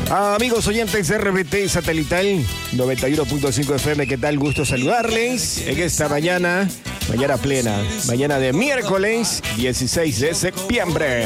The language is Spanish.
Amigos oyentes de RBT Satelital 91.5 FM, ¿qué tal? Gusto saludarles en esta mañana plena, mañana de miércoles 16 de septiembre.